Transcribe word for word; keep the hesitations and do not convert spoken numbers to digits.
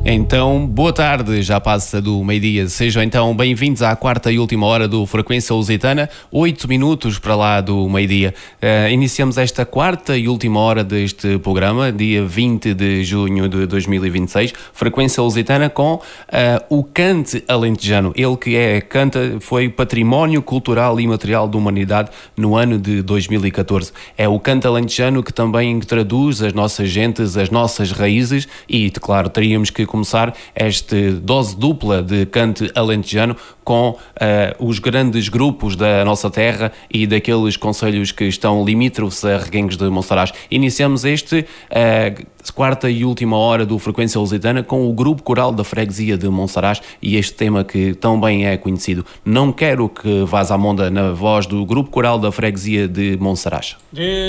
Então, boa tarde, já passa do meio-dia. Sejam então bem-vindos à quarta e última hora do Frequência Lusitana, oito minutos para lá do meio-dia. Uh, iniciamos esta quarta e última hora deste programa, dia vinte de junho de dois mil e vinte e seis, Frequência Lusitana com uh, o Cante Alentejano. Ele que é, canta, foi Património Cultural e Imaterial da Humanidade no ano de dois mil e catorze. É o Cante Alentejano que também traduz as nossas gentes, as nossas raízes e, claro, teríamos que começar esta dose dupla de cante alentejano com uh, os grandes grupos da nossa terra e daqueles concelhos que estão limítrofes a Reguengos de Monsaraz. Iniciamos este uh, quarta e última hora do Frequência Lusitana com o Grupo Coral da Freguesia de Monsaraz e este tema que tão bem é conhecido. Não quero que vás à monda na voz do Grupo Coral da Freguesia de Monsaraz.